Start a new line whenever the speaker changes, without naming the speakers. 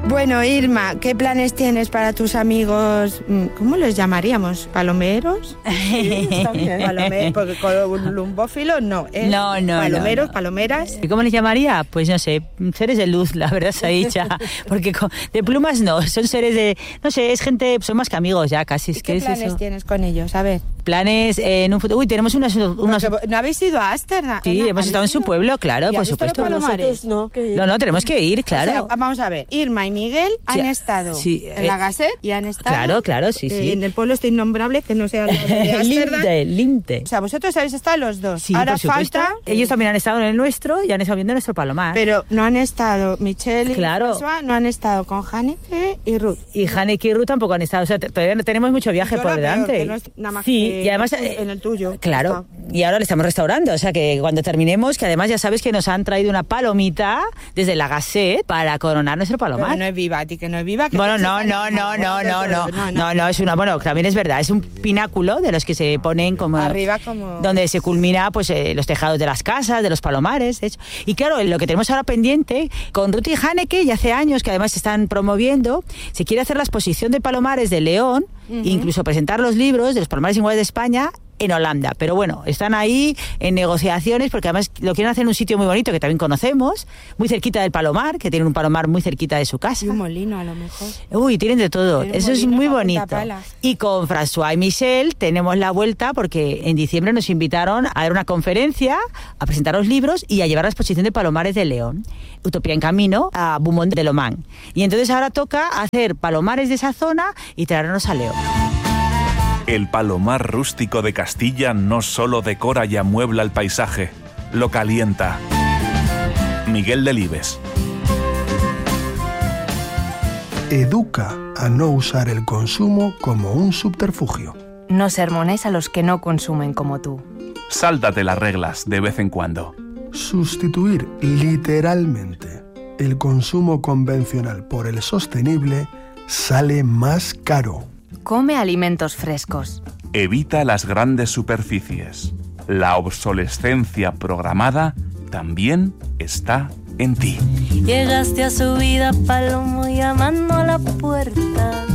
Bueno, Irma, ¿qué planes tienes para tus amigos? ¿Cómo los llamaríamos? ¿Palomeros? Sí, está bien. Porque columbófilos no.
No.
Palomeros, palomeras.
¿Y cómo les llamaría? Pues no sé, seres de luz, la verdad se ha dicho. Porque de plumas no, son seres de... No sé, es gente, son más que amigos ya casi.
¿Y qué planes tienes con ellos? A ver.
Planes en un futuro... Uy, tenemos unos...
¿No habéis ido a Ámsterdam?
Sí, hemos estado en su pueblo, claro, por supuesto.
No,
tenemos que ir, claro.
O sea, vamos a ver, Irma y Miguel han estado en la Gazette y han estado...
Claro, sí.
En el pueblo este innombrable que no sea de Ámsterdam.
Linte.
O sea, vosotros habéis estado los dos.
Sí,
ahora
por supuesto.
falta...
Ellos también han estado en el nuestro y han estado viendo nuestro Palomar.
Pero no han estado Michelle y François, no han estado con Hanneke y Ruth.
Y Hanneke y Ruth tampoco han estado. O sea, todavía tenemos mucho viaje por delante.
Que no es nada más
y además
en el tuyo.
Claro. Y ahora le estamos restaurando. O sea, que cuando terminemos, que además ya sabes que nos han traído una palomita desde la Gazette para coronar nuestro Palomar.
Pero no es viva, a ti que no es viva.
Bueno, no, es una... Bueno, también es verdad, es un pináculo de los que se ponen como...
Arriba como...
Donde se culmina pues los tejados de las casas, de los palomares, de hecho. Y claro, lo que tenemos ahora pendiente, con Ruth y Hanneke, ya hace años que además se están promoviendo, se quiere hacer la exposición de palomares de León, incluso presentar los libros de los palomares singulares de España en Holanda, pero bueno, están ahí en negociaciones porque además lo quieren hacer en un sitio muy bonito que también conocemos, muy cerquita del Palomar, que tienen un palomar muy cerquita de su casa.
Y un molino a lo mejor.
Uy, tienen de todo, eso es muy bonito. Y con François y Michelle tenemos la vuelta porque en diciembre nos invitaron a dar una conferencia, a presentar los libros y a llevar la exposición de Palomares de León, Utopía en Camino, a Beaumont de Lomán. Y entonces ahora toca hacer palomares de esa zona y traernos a León.
El palomar rústico de Castilla no solo decora y amuebla el paisaje, lo calienta. Miguel Delibes.
Educa a no usar el consumo como un subterfugio.
No sermones a los que no consumen como tú.
Sáltate las reglas de vez en cuando.
Sustituir literalmente el consumo convencional por el sostenible sale más caro.
Come alimentos frescos.
Evita las grandes superficies. La obsolescencia programada también está en ti.
Llegaste a su vida, palomo, llamando a la puerta.